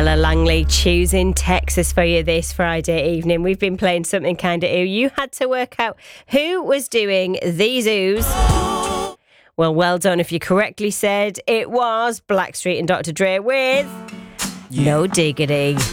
Ella Langley choosing Texas for you this Friday evening. We've been playing Something Kinda Ooh. You had to work out who was doing these oohs. Well done if you correctly said it was Blackstreet and Dr. Dre with No Diggity.